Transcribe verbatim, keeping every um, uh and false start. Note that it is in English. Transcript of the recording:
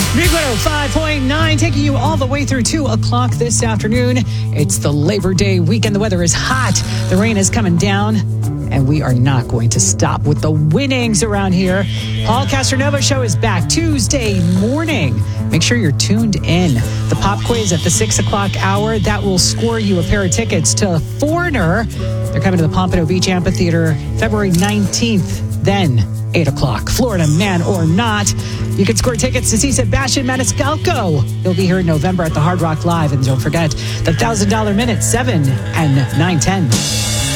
Big one oh five point nine, taking you all the way through two o'clock this afternoon. It's the Labor Day weekend. The weather is hot. The rain is coming down. And we are not going to stop with the winnings around here. Paul Castronova Show is back Tuesday morning. Make sure you're tuned in. The pop quiz at the six o'clock hour, that will score you a pair of tickets to Foreigner. They're coming to the Pompano Beach Amphitheater February nineteenth. Then, eight o'clock, Florida Man or Not. You can score tickets to see Sebastian Maniscalco. He'll be here in November at the Hard Rock Live. And don't forget, the one thousand dollars Minute, seven and nine ten.